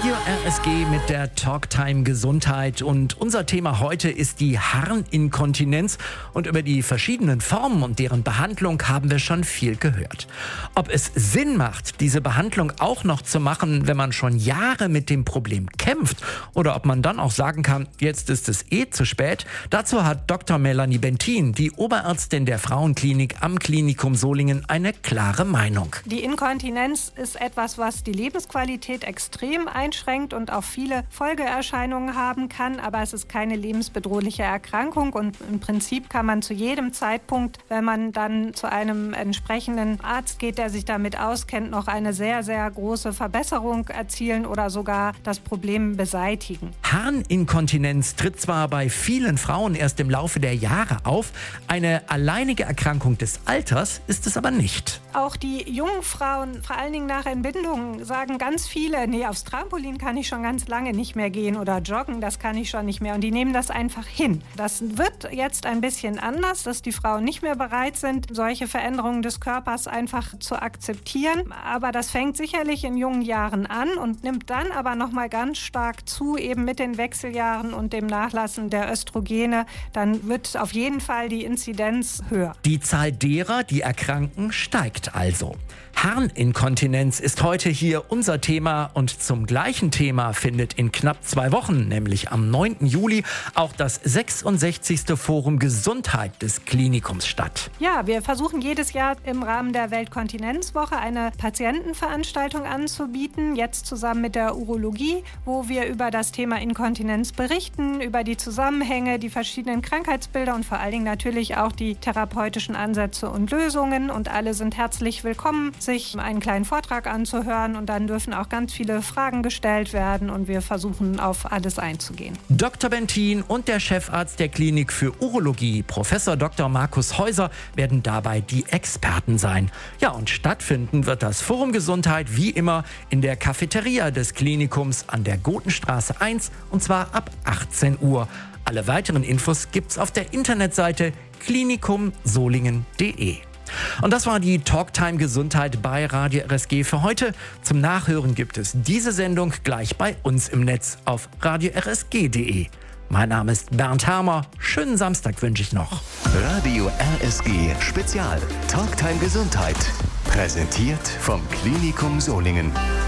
Radio RSG mit der Talktime Gesundheit und unser Thema heute ist die Harninkontinenz und über die verschiedenen Formen und deren Behandlung haben wir schon viel gehört. Ob es Sinn macht, diese Behandlung auch noch zu machen, wenn man schon Jahre mit dem Problem kämpft oder ob man dann auch sagen kann, jetzt ist es zu spät, dazu hat Dr. Melanie Bentin, die Oberärztin der Frauenklinik am Klinikum Solingen, eine klare Meinung. Die Inkontinenz ist etwas, was die Lebensqualität extrem einschränkt und auch viele Folgeerscheinungen haben kann, aber es ist keine lebensbedrohliche Erkrankung und im Prinzip kann man zu jedem Zeitpunkt, wenn man dann zu einem entsprechenden Arzt geht, der sich damit auskennt, noch eine sehr, sehr große Verbesserung erzielen oder sogar das Problem beseitigen. Harninkontinenz tritt zwar bei vielen Frauen erst im Laufe der Jahre auf, eine alleinige Erkrankung des Alters ist es aber nicht. Auch die jungen Frauen, vor allen Dingen nach Entbindung, sagen ganz viele, nee, aufs Trampolin kann ich schon ganz lange nicht mehr gehen oder joggen, das kann ich schon nicht mehr. Und die nehmen das einfach hin. Das wird jetzt ein bisschen anders, dass die Frauen nicht mehr bereit sind, solche Veränderungen des Körpers einfach zu akzeptieren. Aber das fängt sicherlich in jungen Jahren an und nimmt dann aber nochmal ganz stark zu, eben mit den Wechseljahren und dem Nachlassen der Östrogene. Dann wird auf jeden Fall die Inzidenz höher. Die Zahl derer, die erkranken, steigt also. Harninkontinenz ist heute hier unser Thema und zum gleichen Thema findet in knapp 2 Wochen, nämlich am 9. Juli, auch das 66. Forum Gesundheit des Klinikums statt. Ja, wir versuchen jedes Jahr im Rahmen der Weltkontinenzwoche eine Patientenveranstaltung anzubieten, jetzt zusammen mit der Urologie, wo wir über das Thema Inkontinenz berichten, über die Zusammenhänge, die verschiedenen Krankheitsbilder und vor allen Dingen natürlich auch die therapeutischen Ansätze und Lösungen. Und alle sind herzlich willkommen, sich einen kleinen Vortrag anzuhören und dann dürfen auch ganz viele Fragen gestellt werden und wir versuchen auf alles einzugehen. Dr. Bentin und der Chefarzt der Klinik für Urologie, Professor Dr. Markus Häuser, werden dabei die Experten sein. Ja, und stattfinden wird das Forum Gesundheit wie immer in der Cafeteria des Klinikums an der Gotenstraße 1 und zwar ab 18 Uhr. Alle weiteren Infos gibt's auf der Internetseite klinikumsolingen.de. Und das war die Talktime Gesundheit bei Radio RSG für heute. Zum Nachhören gibt es diese Sendung gleich bei uns im Netz auf radiorsg.de. Mein Name ist Bernd Hermer. Schönen Samstag wünsche ich noch. Radio RSG Spezial Talktime Gesundheit. Präsentiert vom Klinikum Solingen.